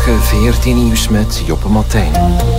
Goedemorgen, VRT Nieuws met Joppe Martijn.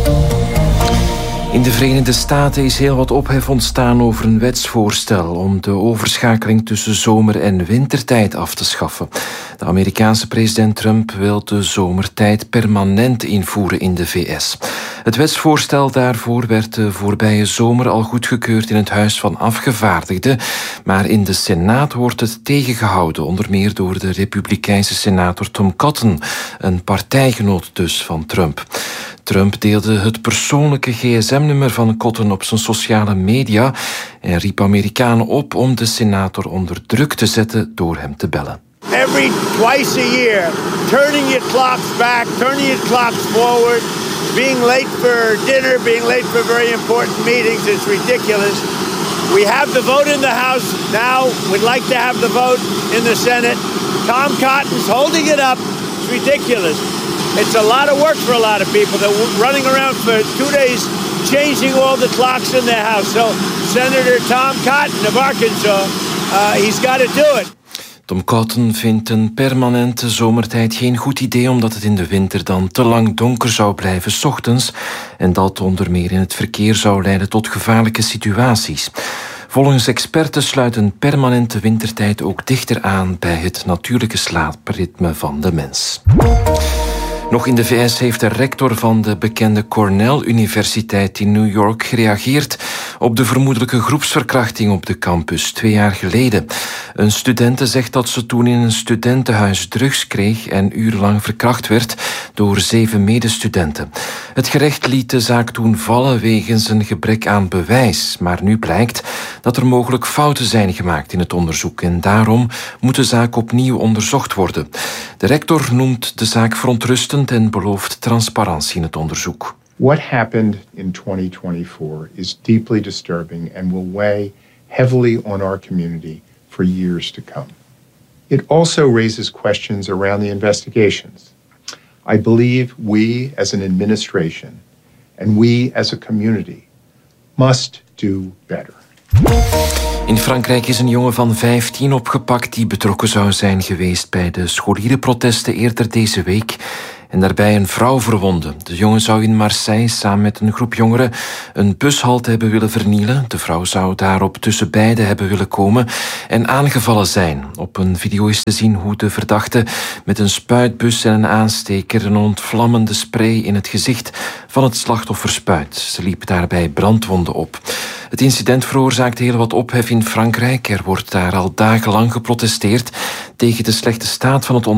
In de Verenigde Staten is heel wat ophef ontstaan over een wetsvoorstel om de overschakeling tussen zomer- en wintertijd af te schaffen. De Amerikaanse president Trump wil de zomertijd permanent invoeren in de VS. Het wetsvoorstel daarvoor werd de voorbije zomer al goedgekeurd in het Huis van Afgevaardigden, maar in de Senaat wordt het tegengehouden, onder meer door de Republikeinse senator Tom Cotton, een partijgenoot dus van Trump. Trump deelde het persoonlijke gsm-nummer van Cotton op zijn sociale media en riep Amerikanen op om de senator onder druk te zetten door hem te bellen. Twice a year, turning your clocks back, turning your clocks forward, being late for dinner, being late for very important meetings, it's ridiculous. We have the vote in the House now. We'd like to have the vote in the Senate. Tom Cotton's holding it up. It's ridiculous. It's a lot of work for a lot of people. They're running around for 2 days changing all the clocks in their house. So Senator Tom Cotton of Arkansas, he's got to do it. Tom Cotton vindt een permanente zomertijd geen goed idee, omdat het in de winter dan te lang donker zou blijven 's ochtends en dat onder meer in het verkeer zou leiden tot gevaarlijke situaties. Volgens experten sluit een permanente wintertijd ook dichter aan bij het natuurlijke slaapritme van de mens. Nog in de VS heeft de rector van de bekende Cornell-universiteit in New York gereageerd op de vermoedelijke groepsverkrachting op de campus 2 jaar geleden. Een studente zegt dat ze toen in een studentenhuis drugs kreeg en urenlang verkracht werd door 7 medestudenten. Het gerecht liet de zaak toen vallen wegens een gebrek aan bewijs, maar nu blijkt dat er mogelijk fouten zijn gemaakt in het onderzoek en daarom moet de zaak opnieuw onderzocht worden. De rector noemt de zaak verontrustend en belooft transparantie in het onderzoek. What happened in 2024 is deeply disturbing and will weigh heavily on our community for years to come. It also raises questions around the investigations. I believe we as an administration and we as a community must do better. In Frankrijk is een jongen van 15 opgepakt die betrokken zou zijn geweest bij de scholierenprotesten eerder deze week en daarbij een vrouw verwonden. De jongen zou in Marseille samen met een groep jongeren een bushalte hebben willen vernielen. De vrouw zou daarop tussen beiden hebben willen komen en aangevallen zijn. Op een video is te zien hoe de verdachte met een spuitbus en een aansteker een ontvlammende spray in het gezicht van het slachtoffer spuit. Ze liep daarbij brandwonden op. Het incident veroorzaakte heel wat ophef in Frankrijk. Er wordt daar al dagenlang geprotesteerd tegen de slechte staat van het